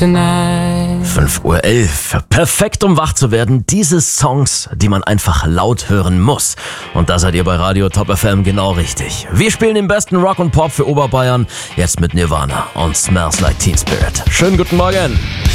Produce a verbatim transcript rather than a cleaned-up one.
tonight. fünf Uhr elf. Perfekt, um wach zu werden. Diese Songs, die man einfach laut hören muss. Und da seid ihr bei Radio Top F M genau richtig. Wir spielen den besten Rock und Pop für Oberbayern. Jetzt mit Nirvana und Smells Like Teen Spirit. Schönen guten Morgen.